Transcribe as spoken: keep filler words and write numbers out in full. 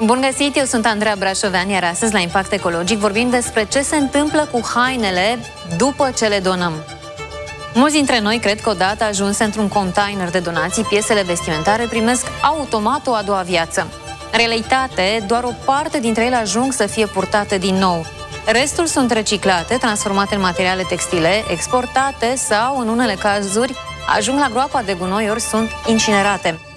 Bun găsit, eu sunt Andreea Brașovean, iar astăzi la Impact Ecologic vorbim despre ce se întâmplă cu hainele după ce le donăm. Mulți dintre noi cred că odată ajunse într-un container de donații, piesele vestimentare primesc automat o a doua viață. În realitate, doar o parte dintre ele ajung să fie purtate din nou. Restul sunt reciclate, transformate în materiale textile, exportate sau, în unele cazuri, ajung la groapa de gunoi ori sunt incinerate.